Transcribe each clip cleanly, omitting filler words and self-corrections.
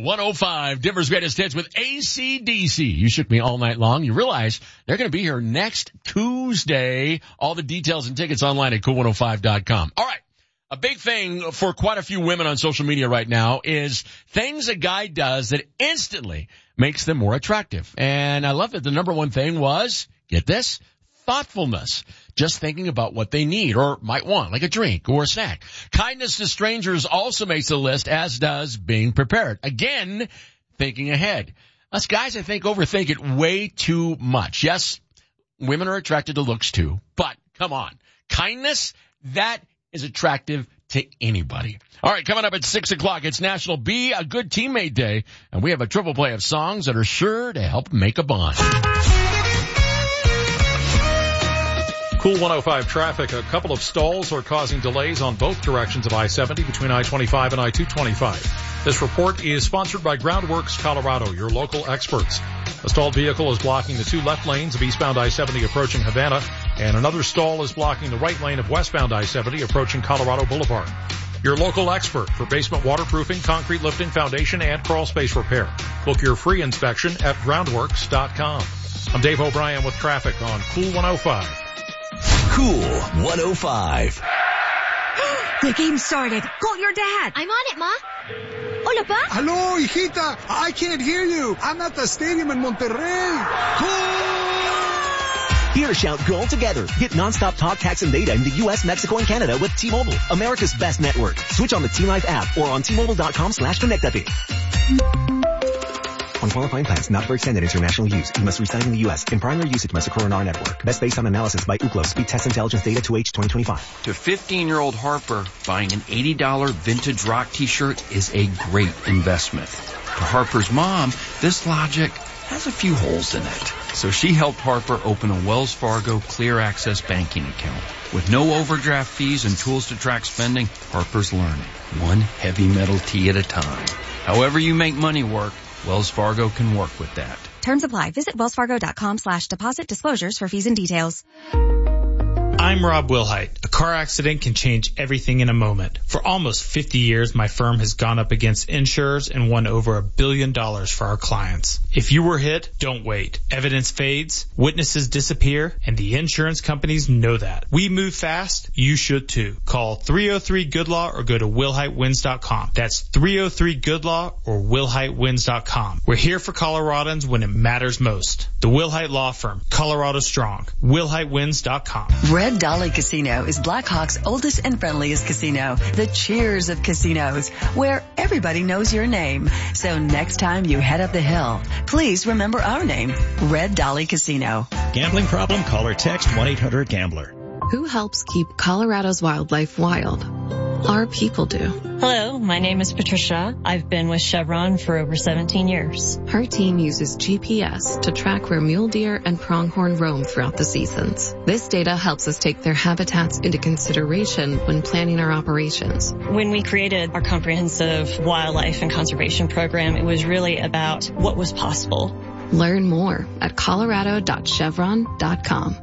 Cool 105, Denver's greatest hits with AC/DC. You shook me all night long. You realize they're going to be here next Tuesday. All the details and tickets online at cool105.com. All right. A big thing for quite a few women on social media right now is things a guy does that instantly makes them more attractive. And I love that the number one thing was, get this, thoughtfulness. Just thinking about what they need or might want, like a drink or a snack. Kindness to strangers also makes the list, as does being prepared. Again, thinking ahead. Us guys, I think, overthink it way too much. Yes, women are attracted to looks too, but come on. Kindness, that is attractive to anybody. All right, coming up at 6 o'clock, it's National Be a Good Teammate Day, and we have a triple play of songs that are sure to help make a bond. Cool 105 traffic. A couple of stalls are causing delays on both directions of I-70 between I-25 and I-225. This report is sponsored by Groundworks Colorado, your local experts. A stalled vehicle is blocking the two left lanes of eastbound I-70 approaching Havana, and another stall is blocking the right lane of westbound I-70 approaching Colorado Boulevard. Your local expert for basement waterproofing, concrete lifting, foundation, and crawl space repair. Book your free inspection at groundworks.com. I'm Dave O'Brien with traffic on Cool 105. Cool 105. The game started. Call your dad. I'm on it, Ma. Hola, Pa. Hello, hijita. I can't hear you. I'm at the stadium in Monterrey. Goal! Here, shout goal together. Get nonstop talk, text, and data in the U.S., Mexico, and Canada with T-Mobile, America's best network. Switch on the T-Life app or on T-Mobile.com/connectate. On qualifying plans not for extended international use, you must reside in the U.S. In primary usage must occur on our network. Best based on analysis by Ookla. Speed Test Intelligence Data 2H 2025. To 15-year-old Harper, buying an $80 vintage rock t-shirt is a great investment. To Harper's mom, this logic has a few holes in it. So she helped Harper open a Wells Fargo Clear Access banking account. With no overdraft fees and tools to track spending, Harper's learning, one heavy metal tee at a time. However you make money work, Wells Fargo can work with that. Terms apply. Visit wellsfargo.com/deposit disclosures for fees and details. I'm Rob Wilhite. A car accident can change everything in a moment. For almost 50 years, my firm has gone up against insurers and won over $1 billion for our clients. If you were hit, don't wait. Evidence fades, witnesses disappear, and the insurance companies know that. We move fast. You should too. Call 303-GOOD-LAW or go to WillHiteWins.com. That's 303-GOOD-LAW or WillHiteWins.com. We're here for Coloradans when it matters most. The Wilhite Law Firm, Colorado Strong. WillHiteWins.com. Red Dolly Casino is Blackhawk's oldest and friendliest casino, the cheers of casinos, where everybody knows your name. So next time you head up the hill, please remember our name, Red Dolly Casino. Gambling problem? Call or text 1-800-GAMBLER. Who helps keep Colorado's wildlife wild? Our people do. Hello, my name is Patricia. I've been with Chevron for over 17 years. Her team uses GPS to track where mule deer and pronghorn roam throughout the seasons. This data helps us take their habitats into consideration when planning our operations. When we created our comprehensive wildlife and conservation program, it was really about what was possible. Learn more at colorado.chevron.com.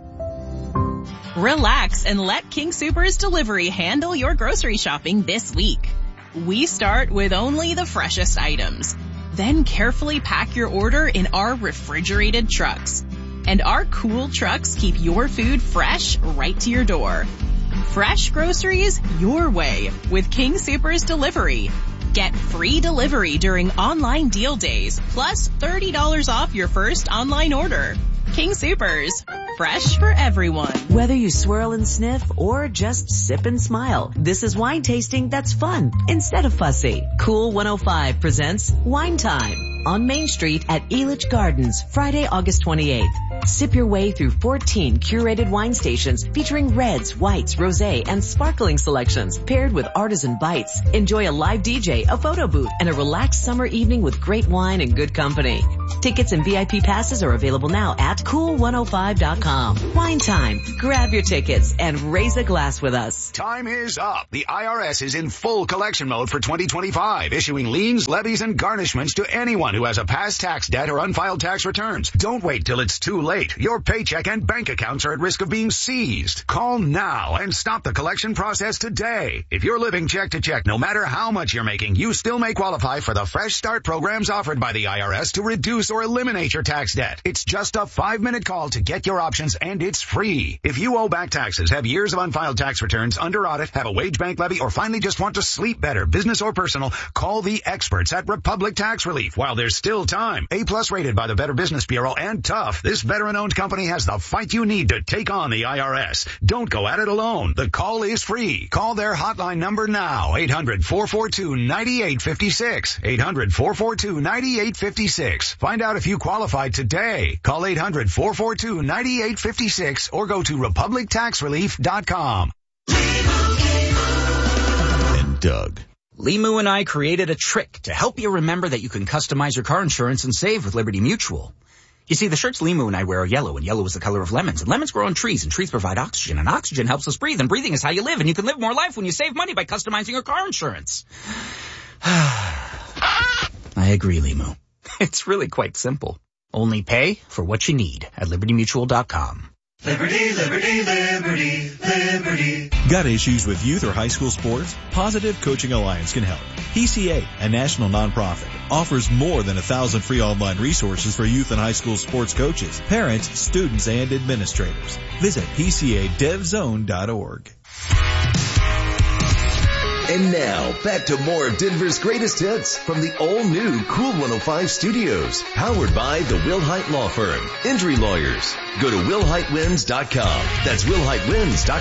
Relax and let King Soopers Delivery handle your grocery shopping this week. We start with only the freshest items. Then carefully pack your order in our refrigerated trucks. And our cool trucks keep your food fresh right to your door. Fresh groceries your way with King Soopers Delivery. Get free delivery during online deal days, plus $30 off your first online order. King Soopers, fresh for everyone. Whether you swirl and sniff or just sip and smile, this is wine tasting that's fun instead of fussy. Cool 105 presents Wine Time on Main Street at Elitch Gardens, Friday, August 28th. Sip your way through 14 curated wine stations featuring reds, whites, rosé, and sparkling selections paired with artisan bites. Enjoy a live DJ, a photo booth, and a relaxed summer evening with great wine and good company. Tickets and VIP passes are available now at cool105.com. Wine time. Grab your tickets and raise a glass with us. Time is up. The IRS is in full collection mode for 2025, issuing liens, levies, and garnishments to anyone who has a past tax debt or unfiled tax returns. Don't wait till it's too late. Your paycheck and bank accounts are at risk of being seized. Call now and stop the collection process today. If you're living check to check, no matter how much you're making, you still may qualify for the Fresh Start programs offered by the IRS to reduce or eliminate your tax debt. It's just a 5-minute call to get your options, and it's free. If you owe back taxes, have years of unfiled tax returns, under audit, have a wage bank levy, or finally just want to sleep better, business or personal, call the experts at Republic Tax Relief while there's still time. A+ rated by the Better Business Bureau and tough, this veteran-owned company has the fight you need to take on the IRS. Don't go at it alone. The call is free. Call their hotline number now, 800-442-9856. 800-442-9856. Find out if you qualify today. Call 800-442-9856 or go to republictaxrelief.com. And Doug. Limu and I created a trick to help you remember that you can customize your car insurance and save with Liberty Mutual. You see, the shirts Limu and I wear are yellow, and yellow is the color of lemons, and lemons grow on trees, and trees provide oxygen, and oxygen helps us breathe, and breathing is how you live, and you can live more life when you save money by customizing your car insurance. I agree, Limu. It's really quite simple. Only pay for what you need at libertymutual.com. Liberty, liberty, liberty, liberty. Got issues with youth or high school sports? Positive Coaching Alliance can help. PCA, a national nonprofit, offers more than 1,000 free online resources for youth and high school sports coaches, parents, students, and administrators. Visit PCADevZone.org. And now, back to more of Denver's greatest hits from the all-new Cool 105 Studios, powered by the Will Hite Law Firm, Injury Lawyers. Go to WillHiteWins.com. That's WillHiteWins.com.